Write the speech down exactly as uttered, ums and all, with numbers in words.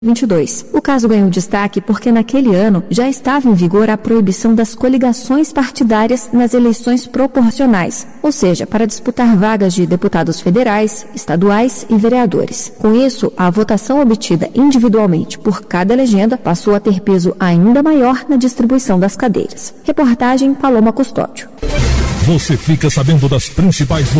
vinte e dois. O caso ganhou destaque porque naquele ano já estava em vigor a proibição das coligações partidárias nas eleições proporcionais, ou seja, para disputar vagas de deputados federais, estaduais e vereadores. Com isso, a votação obtida individualmente por cada legenda passou a ter peso ainda maior na distribuição das cadeiras. Reportagem Paloma Custódio. Você fica sabendo das principais